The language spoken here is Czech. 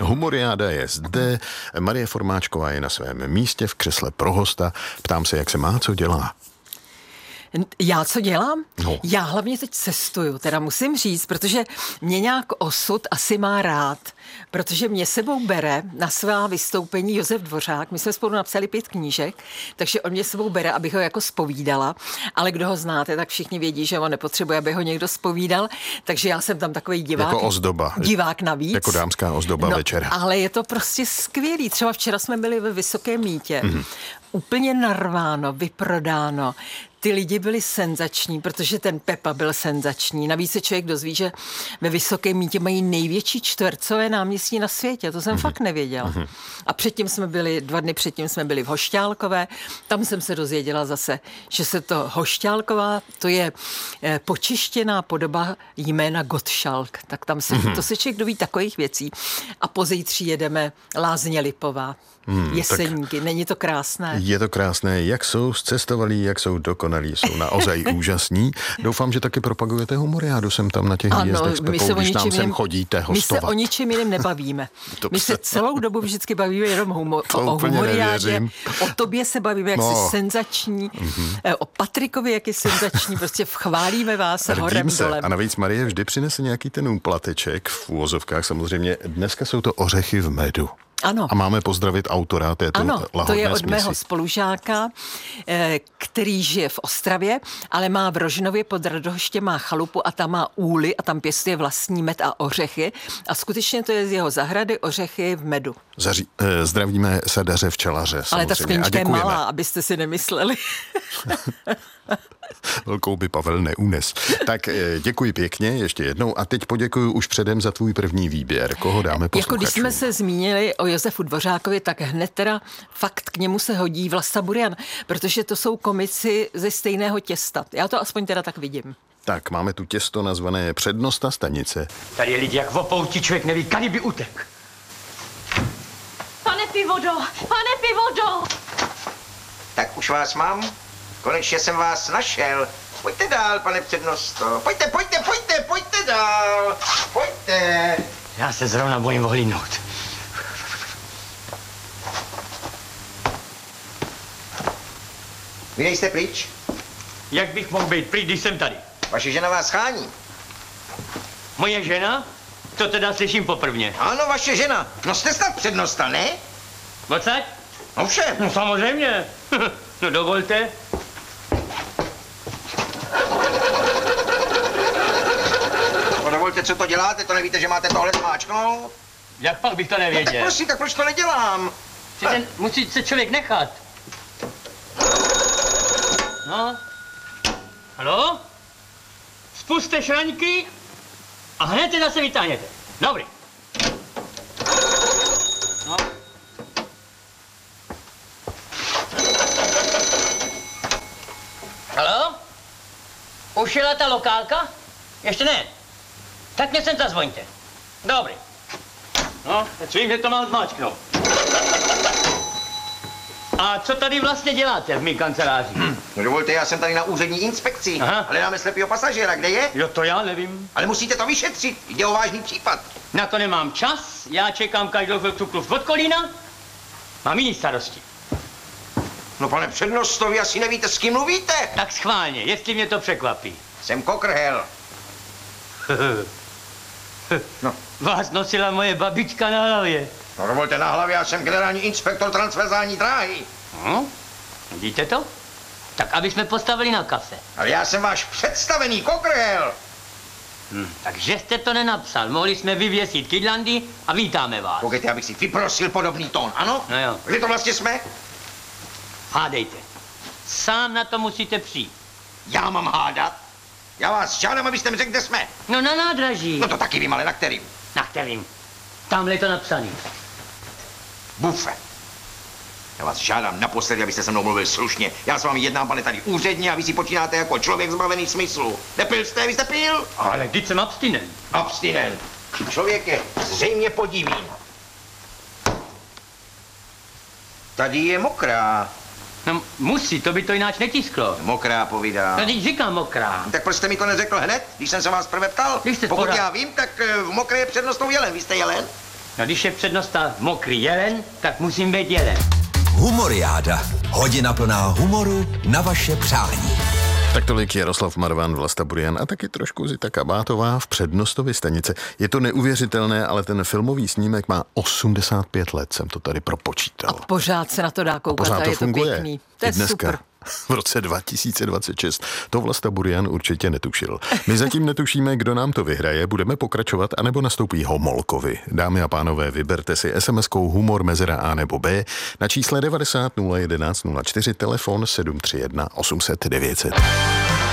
Humoriáda je zde, Marie Formáčková je na svém místě v křesle pro hosta. Ptám se, jak se má, co dělá. Já co dělám? No. Já hlavně teď cestuju, teda musím říct, protože mě nějak osud asi má rád, protože mě sebou bere na svá vystoupení Josef Dvořák. My jsme spolu napsali 5 knížek, takže on mě sebou bere, abych ho jako zpovídala, ale kdo ho znáte, tak všichni vědí, že on nepotřebuje, aby ho někdo zpovídal, takže já jsem tam takový divák. Jako ozdoba. Divák navíc. Jako dámská ozdoba večera. Ale je to prostě skvělý. Třeba včera jsme byli ve Vysokém Mýtě. Úplně narváno, vyprodáno. Ty lidi byli senzační, protože ten Pepa byl senzační. Navíc se člověk dozví, že ve Vysokém Mýtě mají největší čtvercové náměstí na světě. To jsem fakt nevěděla. A předtím jsme byli, 2 dny předtím jsme byli v Hošťálkové. Tam jsem se dozvěděla zase, že se to Hošťálková, to je počištěná podoba jména Gottschalk. Tak tam se, to se člověk doví takových věcí. A pozítří jedeme Lázně Lipová. Jeseníky, není to krásné? Je to krásné, jak jsou zcestovalí, jak jsou dokonalí, jsou naozaj úžasní. Doufám, že taky propagujete humoriádu sem tam na těch výjezdech s Pepou, když nám sem chodíte hostovat. My se o ničem jiném nebavíme. My se celou dobu vždycky bavíme jenom o humoriádě, o tobě se bavíme, jak jsi senzační, o Patrikovi, jak je senzační, prostě chválíme vás horem dolem. A navíc Marie vždy přinese nějaký ten úplateček v úvozovkách, samozřejmě dneska jsou to ořechy v medu. Ano. A máme pozdravit autora této lahodné Ano, to je od směsi. mého spolužáka, který žije v Ostravě, ale má v Rožinově pod Radhoštěm má chalupu a tam má úly a tam pěstuje vlastní med a ořechy. A skutečně to je z jeho zahrady ořechy v medu. Zdravíme sadaře včelaře. Ale ta sklenička je malá, abyste si nemysleli. Velkou by Pavel neunes. Tak děkuji pěkně ještě jednou a teď poděkuji už předem za tvůj první výběr. Koho dáme posluchačům? Jako když jsme se zmínili o Josefu Dvořákovi, tak hned teda fakt k němu se hodí Vlasta Burian, protože to jsou komici ze stejného těsta. Já to aspoň teda tak vidím. Tak, máme tu těsto nazvané Přednosta stanice. Tady je lidi jak v opouti, člověk neví, kdy by utek. Pane Pivodo! Tak už vás mám? Konečně jsem vás našel. Pojďte dál, pane přednosto. Pojďte dál. Pojďte. Já se zrovna bojím ohlídnout. Vy nejste pryč? Jak bych mohl být pryč, když jsem tady? Vaše žena vás schání. Moje žena? To teda slyším poprvně. Ano, vaše žena. No jste snad přednosta, ne? Odsaď? Ovšem. No samozřejmě. No dovolte. No dovolte, co to děláte, to nevíte, že máte tohle zmáčknout? Jak pak bych to Tak nevěděl? prosím, tak proč to nedělám? Přece musí se člověk nechat. No. Haló? Spuste šraňky a hned je zase vytáhněte. Dobrý. No. Haló? Už jela ta lokálka? Ještě ne. Tak mě sem zazvoňte. Dobrý. No, teď vím, že to mám zmáčknout. A co tady vlastně děláte v mý kanceláři? No dovolte, já jsem tady na úřední inspekci. Aha. Ale máme slepýho pasažéra, kde je? Jo, to já nevím. Ale musíte to vyšetřit, jde o vážný případ. Na to nemám čas, já čekám každou chvilku cukru od Kolína. Mám jiný starosti. No pane přednosto, vy asi nevíte, s kým mluvíte. Tak schválně, jestli mě to překvapí. Jsem Kokrhel. No. Vás nosila moje babička na hlavě. No dovolte na hlavě, já jsem generální inspektor transverzální dráhy. Vidíte to? Tak aby jsme postavili na kafe. Ale já jsem váš představený Kokrhel. Takže jste to nenapsal. Mohli jsme vyvěsit kydlandy a vítáme vás. Koukejte, abych si vyprosil podobný tón, ano? No jo. Kde to vlastně jsme? Hádejte. Sám na to musíte přijít. Já mám hádat? Já vás žádám, abyste mi řekl, kde jsme. No na nádraží. No to taky vím, ale na kterým? Na kterým? Tamhle je to napsaný. Bufe. Já vás žádám naposledy, abyste se mnou mluvil slušně. Já s vámi jednám, pane, tady úředně a vy si počínáte jako člověk zbavený smyslu. Nepil jste, vy jste pil? Ale vždyť jsem abstinent. Abstinent. Člověk je zřejmě podivín. Tady je mokrá. No musí, to by to jináč netisklo. Mokrá povídá. No teď říkám mokrá. Tak proč jste mi to neřekl hned, když jsem se vás prvé ptal? Když jste Pokud pořád- já vím, tak v mokré je přednostou jelen. Vy jste jelen? No když je přednosta mokrý jelen, tak musím být jelen. Humoriáda. Hodina plná humoru na vaše přání. Tak tolik Jaroslav Marvan, Vlasta Burian a taky trošku Zita Kabátová v Přednostovi stanice. Je to neuvěřitelné, ale ten filmový snímek má 85 let, jsem to tady propočítal. A pořád se na to dá koukat a je funguje. To pěkný. To je dneska, super. V roce 2026. To Vlasta Burian určitě netušil. My zatím netušíme, kdo nám to vyhraje, budeme pokračovat, anebo nastoupí Homolkovi. Dámy a pánové, vyberte si SMS-kou humor mezera A nebo B na čísle 90 011 04, telefon 731 800 900.